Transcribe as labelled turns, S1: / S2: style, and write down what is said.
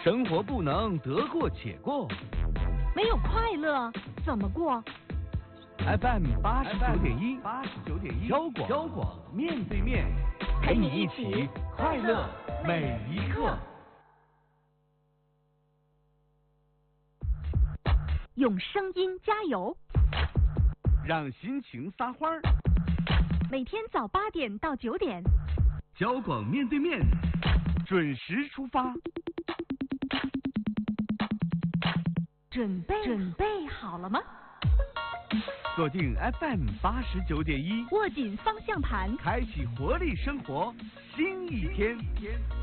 S1: 生活不能得过且过，
S2: 没有快乐怎么过
S1: ？FM 89.1，交广面对面，陪你一起快乐每一刻。
S2: 用声音加油，
S1: 让心情撒欢儿。
S2: 每天早8点到9点，
S1: 交广面对面，准时出发。
S2: 准备好了吗？
S1: 锁定 FM 89.1，
S2: 握紧方向盘，
S1: 开启活力生活新一天。